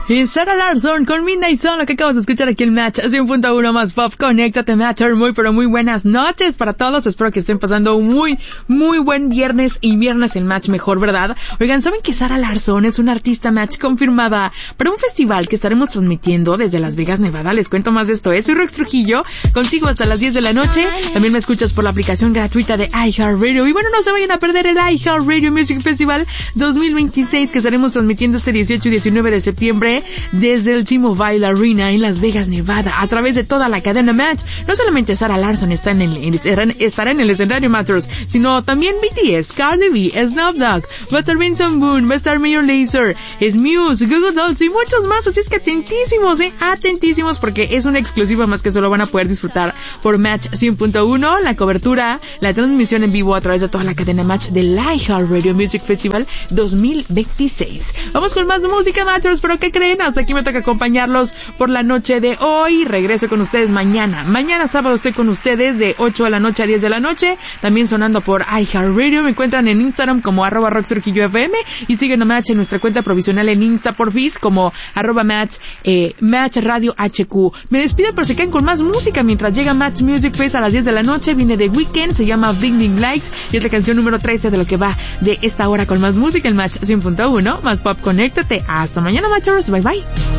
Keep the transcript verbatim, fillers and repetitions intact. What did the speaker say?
Y Sarah Larson con Midnight Sun, lo que acabas de escuchar aquí en Match cien punto uno más Pop. Conéctate, Matcher. Muy, pero muy buenas noches para todos. Espero que estén pasando un muy, muy buen viernes y viernes en Match mejor, ¿verdad? Oigan, ¿saben que Sarah Larson es una artista Match confirmada para un festival que estaremos transmitiendo desde Las Vegas, Nevada? Les cuento más de esto, ¿eh? Soy Rox Trujillo, contigo hasta las diez de la noche. También me escuchas por la aplicación gratuita de iHeartRadio. Y bueno, no se vayan a perder el iHeartRadio Music Festival dos mil veintiséis que estaremos transmitiendo este dieciocho y diecinueve de septiembre desde el T-Mobile Arena en Las Vegas, Nevada, a través de toda la cadena Match. No solamente Sarah Larson está en el, estará en el escenario Matters, sino también B T S, Cardi B, Snoop Dogg, va a estar Vincent Boone, va a estar Major Lazer, Muse, Google Dolls y muchos más. Así es que atentísimos, eh, atentísimos, porque es una exclusiva más que solo van a poder disfrutar por Match cien punto uno, la cobertura, la transmisión en vivo a través de toda la cadena Match del iHeartRadio Music Festival dos mil veintiséis. Vamos con más música, Matters, pero ¿qué creen? Hasta aquí me toca acompañarlos por la noche de hoy. Regreso con ustedes mañana. Mañana sábado estoy con ustedes de ocho de la noche a diez de la noche. También sonando por iHeartRadio. Me encuentran en Instagram como arroba rocksurquillo.fm y siguen a Match en nuestra cuenta provisional en Insta Porfis como arroba Match, eh, Match Radio H Q. Me despido, pero se quedan con más música mientras llega Match Music Fest a las diez de la noche. Viene The Weeknd, se llama Blinding Lights y es la canción número trece de lo que va de esta hora con más música en Match cien punto uno más Pop. Conéctate. Hasta mañana, Matchers. Bye bye.